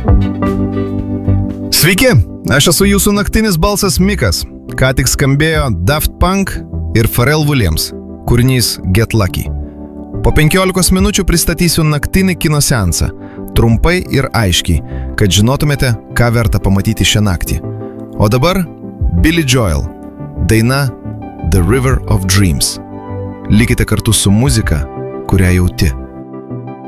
Sveiki, aš esu jūsų naktinis balsas Mikas. Ką tik skambėjo Daft Punk ir Pharrell Williams, kūrinys Get Lucky. Po 15 minučių pristatysiu naktinį kino seansą, trumpai ir aiškiai, kad žinotumėte, ką verta pamatyti šią naktį. O dabar Billy Joel, daina The River of Dreams. Likite kartu su muzika, kurią jauti.